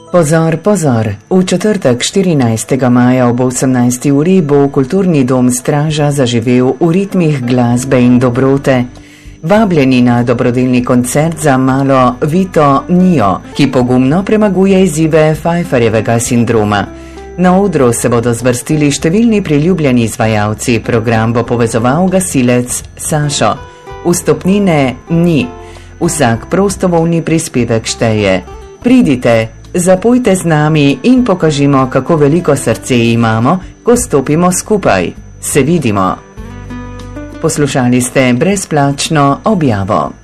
Pozor, pozor! V četrtek 14. maja ob 18. uri bo Kulturni dom Straža zaživel v ritmih glasbe in dobrote. Vabljeni na dobrodelni koncert za malo Vito Nio, ki pogumno premaguje izzive Pfeifferjevega sindroma. Na odru se bodo zvrstili številni priljubljeni izvajalci, program bo povezoval gasilec Sašo. Vstopnine ni. Vsak prostovoljni prispevek šteje. Pridite, zapojte z nami in pokažimo, kako veliko srce imamo, ko stopimo skupaj. Se vidimo. Poslušali ste brezplačno objavo.